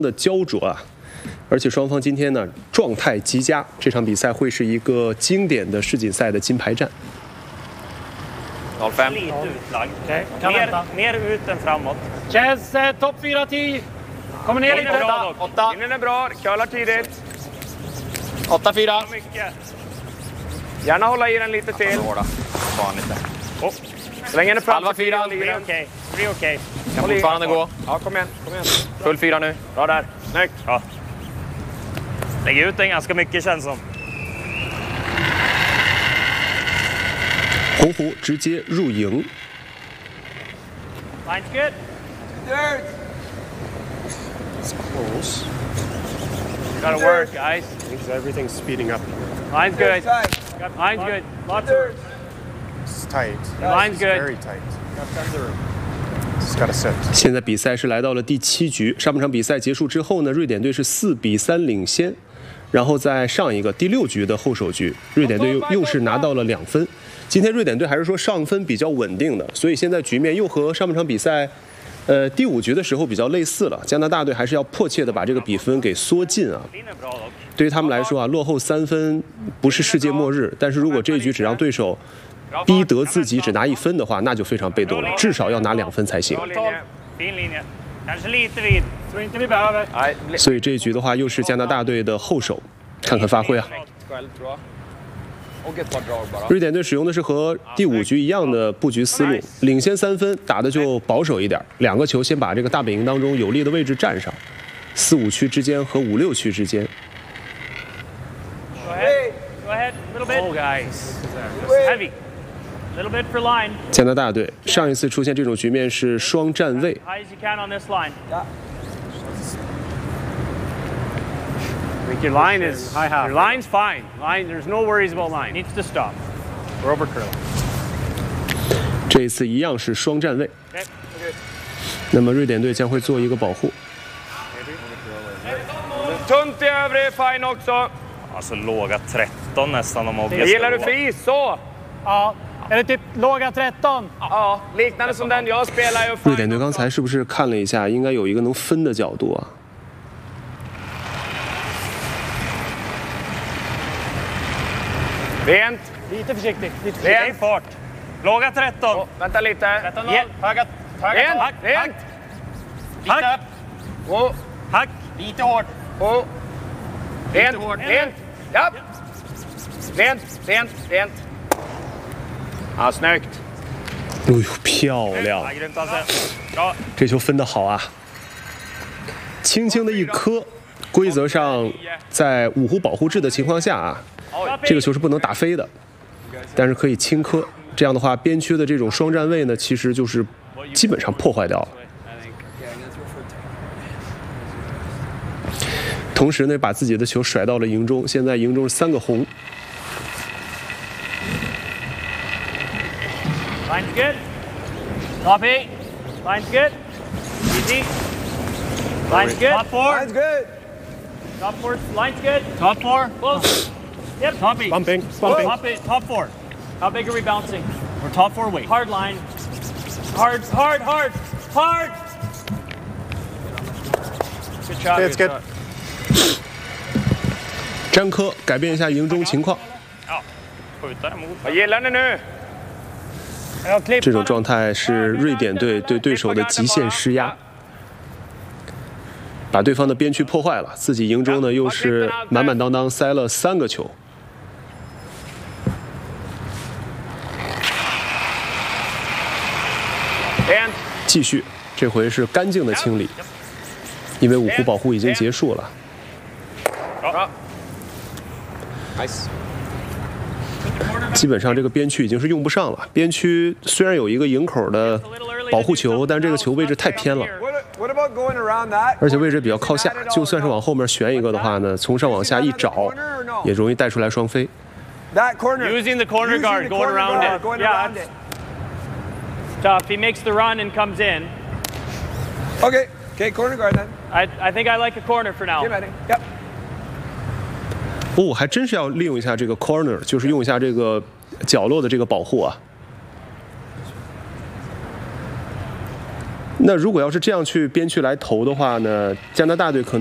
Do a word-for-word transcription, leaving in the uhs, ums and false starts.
的焦灼啊，而且双方今天呢状态极佳，这场比赛会是一个经典的世锦赛的金牌战。 noll fem. Okej, kan vänta. Mer ut än framåt. Känns eh, topp fyra tio. Kommer ner lite. Åtta, åtta. Innen är bra, curlar tidigt. Åtta, fyra. Mycket. Gärna hålla i den lite till. Hårda. Fan lite. Oh. Släng henne fram. Halva fyra. Det blir okej. Det blir okej. Kan fortfarande gå. Ja, kom igen. Kom igen. Full fyra nu. Bra där. Snyggt. Ja. Lägg ut den ganska mycket känns som. 洪湖直接入营。 Line's good. Third. It's close. Gotta work, guys. Because everything's speeding up. Line's good. Tight. Line's good. Lots of work. It's tight. Line's It's good. very tight. It's got to sit. 现在比赛是来到了第七局，上半场比赛结束之后呢，瑞典队是四比三领先，然后在上一个第六局的后手局，瑞典队又又是拿到了两分。今天瑞典队还是说上分比较稳定的，所以现在局面又和上半场比赛，呃第五局的时候比较类似了。加拿大队还是要迫切的把这个比分给缩进啊。对于他们来说啊，落后三分不是世界末日，但是如果这一局只让对手逼得自己只拿一分的话，那就非常被动了，至少要拿两分才行。 Fin linje. Kanske lite vid. Tror inte vi behöver. Nej, 所以这一局的话，又是加拿大队的后手，看看发挥啊。 själv tror jag. Och ett par drag bara. 瑞典队使用的是和第五局一样的布局思路，领先三分，打的就保守一点，两个球先把这个大本营当中有利的位置占上，四五区之间和五六区之间。 Go ahead. Go ahead. Little bit. Oh, guys. Heavy. Little bit for line. 加拿大队上一次出现这种局面是双站位， High as you can on this line. Yeah. I think your line is. Your line's fine. Line. There's no worries about line. Needs to stop. We're over curl. 这一次一样是双站位。 Okay. 那么瑞典队将会做一个保护。 Tunt i övre, fine också. Alltså låga tretton nästan om Mogge. Gillar du fis så? Ja. Eller typ låga tretton. Ja, liknande som den jag spelar ju. 瑞典队刚才是不是看了一下，应该有一个能分的角度啊？ Rent. Lite försiktigt. Lite Rent. försiktigt. Fart. Låga tretton. Oh, vänta lite. tretton noll. Höga. Höga. Rent. Hack. Rent. Lite upp. Oh. Hack. Lite hårt. Oh. Rent. hårt. Rent. Ja. Rent. Rent. Rent. Ja, snyggt. 哎呦，漂亮！ Ja, grymt alltså. Bra. 这球分得好啊！轻轻的一磕，规则上在五弧保护制的情况下啊，这个球是不能打飞的，但是可以轻磕。这样的话，边区的这种双站位呢，其实就是基本上破坏掉了。同时呢，把自己的球甩到了营中，现在营中是三个红。 Line's good. Copy. Line's good. Easy. Line's good. Top four. Line's good. Top four. Line's good. Top four. Close. Yep. Copy. Bumping, bumping. Top, eight, top four. How big are we bouncing? We're top four weight. Hard line. Hard, hard, hard, hard. Good shot. It's good. 詹科改变一下营中情况。 Ja. Skjuta emot. Jag gillar ni nu. 这种状态是瑞典队对对手的极限施压，把对方的边区破坏了，自己营中呢又是满满当当塞了三个球。继续，这回是干净的清理，因为五弧保护已经结束了。 Nice. 基本上这个边区已经是用不上了。边区虽然有一个营口的保护球，但这个球位置太偏了， What about going around that? 而且位置比较靠下。就算是往后面旋一个的话呢，从上往下一找，也容易带出来双飞。 That corner. Using the corner Using guard, the going corner around guard, it. Going Yeah, around it's it. tough. He makes the run and comes in. Okay. Okay. Corner guard then. I, I think I like a corner for now. Keep heading. Yep. 哦，还真是要利用一下这个 corner， 就是用一下这个角落的这个保护啊。 那如果要是这样去边区来投的话呢，加拿大队可能。